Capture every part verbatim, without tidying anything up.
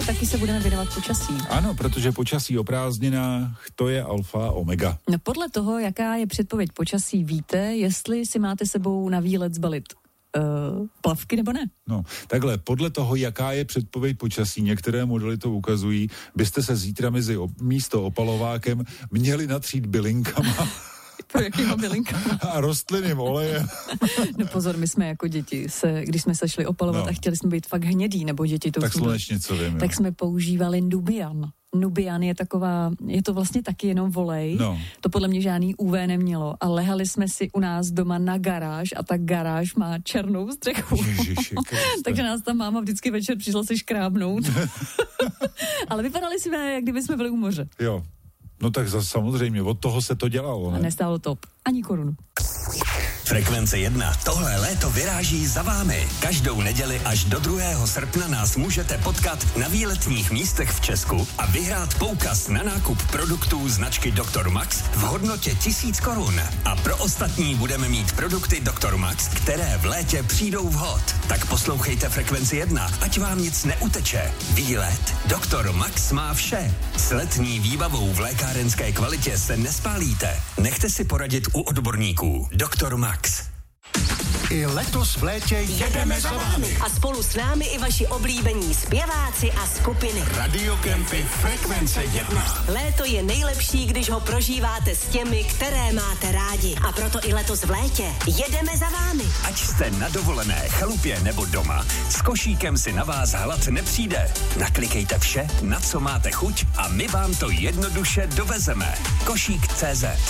taky se budeme věnovat počasí. Ano, protože počasí o prázdninách, to je alfa a omega. No podle toho, jaká je předpověď počasí, víte, jestli si máte sebou na výlet zbalit Uh, plavky nebo ne? No, takhle, podle toho, jaká je předpověď počasí, některé modely to ukazují, byste se zítra mezi op- místo opalovákem měli natřít bylinkama. Pro jakýma bylinkama? A rostlinným olejem. No pozor, my jsme jako děti, se, když jsme se šli opalovat no. a chtěli jsme být fakt hnědý, nebo děti to tak jsou... slunečně, co vím. Tak jo. jsme používali Nubian. Nubian je taková, je to vlastně taky jenom volej. No. To podle mě žádný U V nemělo. A lehali jsme si u nás doma na garáž a ta garáž má černou střechu. Ježiši, takže nás tam máma vždycky večer přišla si škrábnout. Ale vypadali jsme, jak kdyby jsme byli u moře. Jo. No tak zase samozřejmě, od toho se to dělalo, ne? A nestálo to ani korunu. Frekvence jedna. Tohle léto vyráží za vámi. Každou neděli až do druhého srpna nás můžete potkat na výletních místech v Česku a vyhrát poukaz na nákup produktů značky doktor Max v hodnotě tisíc korun. A pro ostatní budeme mít produkty doktor Max, které v létě přijdou vhod. Tak poslouchejte Frekvenci jedna, ať vám nic neuteče. Výlet doktor Max má vše. S letní výbavou v lékárenské kvalitě se nespálíte. Nechte si poradit u odborníků. doktor Max. I letos v létě jedeme za vámi. A spolu s námi i vaši oblíbení zpěváci a skupiny. Radiokempy Frekvence jedna. Léto je nejlepší, když ho prožíváte s těmi, které máte rádi. A proto i letos v létě jedeme za vámi. Ať jste na dovolené, chalupě nebo doma, s košíkem si na vás hlad nepřijde. Naklikejte vše, na co máte chuť a my vám to jednoduše dovezeme. Košík tečka cé zet.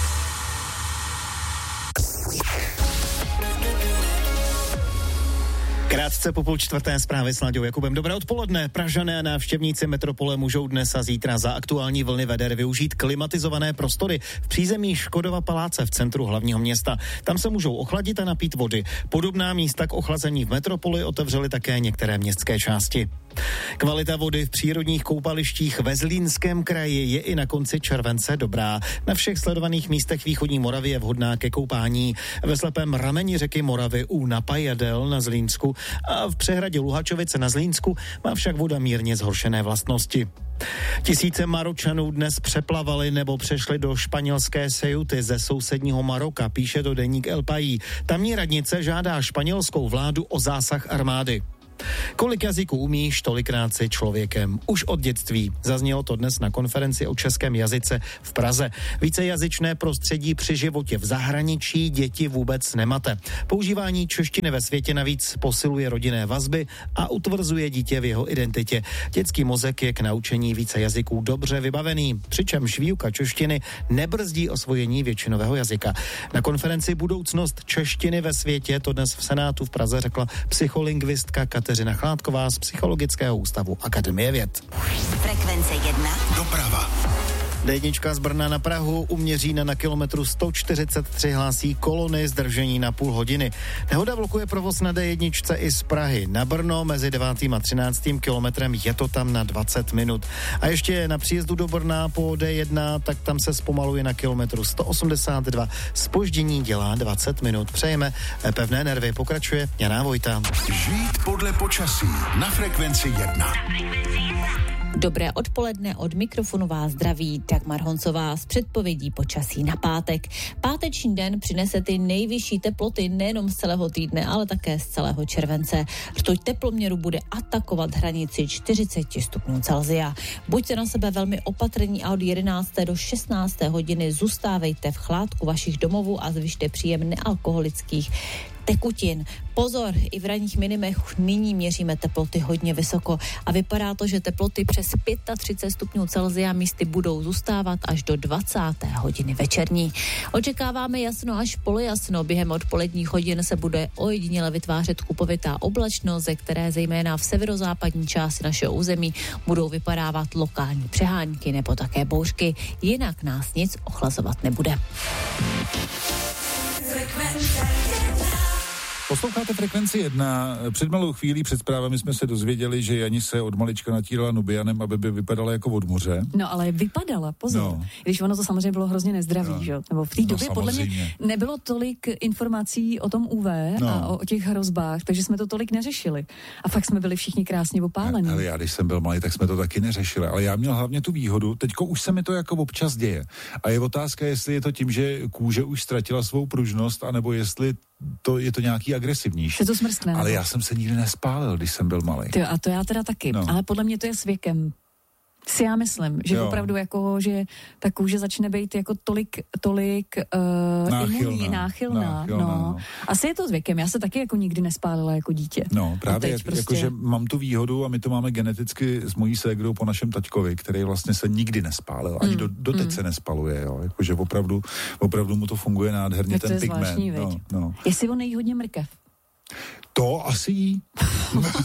Krátce po půl čtvrté zprávy s Láďou Jakubem. Dobré odpoledne. Pražané a návštěvníci metropole můžou dnes a zítra za aktuální vlny veder využít klimatizované prostory v přízemí Škodova paláce v centru hlavního města. Tam se můžou ochladit a napít vody. Podobná místa k ochlazení v metropoli otevřely také některé městské části. Kvalita vody v přírodních koupalištích ve Zlínském kraji je i na konci července dobrá. Na všech sledovaných místech východní Moravy je vhodná ke koupání. Ve slepém rameni řeky Moravy u Napajadel na Zlínsku a v přehradě Luhačovice na Zlínsku má však voda mírně zhoršené vlastnosti. Tisíce Maročanů dnes přeplavali nebo přešli do španělské Ceuty ze sousedního Maroka, píše to deník El País. Tamní radnice žádá španělskou vládu o zásah armády. Kolik jazyků umíš, tolikrát si člověkem. Už od dětství. Zaznělo to dnes na konferenci o českém jazyce v Praze. Vícejazyčné prostředí při životě v zahraničí děti vůbec nemate. Používání češtiny ve světě navíc posiluje rodinné vazby a utvrzuje dítě v jeho identitě. Dětský mozek je k naučení více jazyků dobře vybavený, přičemž výuka češtiny nebrzdí osvojení většinového jazyka. Na konferenci Budoucnost češtiny ve světě to dnes v Senátu v Praze řekla psycholingvistka Kateřina Chládková z Psychologického ústavu Akademie věd. Frekvence jedna. Doprava. dé jednička z Brna na Prahu u Měřína na kilometru sto čtyřicet tři hlásí kolony zdržení na půl hodiny. Nehoda blokuje provoz na dé jedničce i z Prahy na Brno mezi devátým a třináctým kilometrem, je to tam na dvacet minut. A ještě na příjezdu do Brna po dé jedna, tak tam se zpomaluje na kilometru sto osmdesát dva. Zpoždění dělá dvacet minut. Přejeme pevné nervy, pokračuje Jana Vojta. Žít podle počasí na Frekvenci jedna. Dobré odpoledne, od mikrofonu vás zdraví Dagmar Honcová s předpovědí počasí na pátek. Páteční den přinese ty nejvyšší teploty nejenom z celého týdne, ale také z celého července. Rtuť teploměru bude atakovat hranici čtyřicet stupňů Celsia. Buďte na sebe velmi opatrní a od jedenácté do šestnácté hodiny zůstávejte v chládku vašich domovů a zvyšte příjem nealkoholických tekutin. Pozor, i v ranních minimech nyní měříme teploty hodně vysoko a vypadá to, že teploty přes třicet pět stupňů Celsia místy budou zůstávat až do dvacáté hodiny večerní. Očekáváme jasno až polojasno. Během odpoledních hodin se bude ojediněle vytvářet kupovitá oblačnost, ze které zejména v severozápadní části našeho území budou vypadávat lokální přehánky nebo také bouřky. Jinak nás nic ochlazovat nebude. Posloucháte Frekvenci jedna. Před malou chvílí před zprávami jsme se dozvěděli, že Jani se od malička natírala Nubianem, aby by vypadala jako od moře. No ale vypadala, pozor. No. Když ono to samozřejmě bylo hrozně nezdravý, no. že jo? Nebo v té době no, podle mě nebylo tolik informací o tom U V no. a o, o těch hrozbách, takže jsme to tolik neřešili. A fakt jsme byli všichni krásně opálení. Ale já, když jsem byl malý, tak jsme to taky neřešili. Ale já měl hlavně tu výhodu, teďko už se mi to jako občas děje. A je otázka, jestli je to tím, že kůže už ztratila svou pružnost, anebo jestli to je to nějaký agresivnější. Je to smrstné. Ale já jsem se nikdy nespálil, když jsem byl malý. Ty, a to já teda taky. No. Ale podle mě to je s věkem. Si já myslím, že jo. opravdu jako, že ta kůže začne být jako tolik, tolik uh, náchylná, imunní, náchylná. náchylná no. no. Asi je to s věkem. Já se taky jako nikdy nespálila jako dítě. No právě, jak, prostě... jakože mám tu výhodu a my to máme geneticky s mojí ségrou po našem taťkovi, který vlastně se nikdy nespálil. Ani mm. do, doteď mm. se nespaluje, jo. Jakože opravdu, opravdu mu to funguje nádherně, tak ten pigment. No, no. Jestli on nejí hodně mrkev. To asi jí.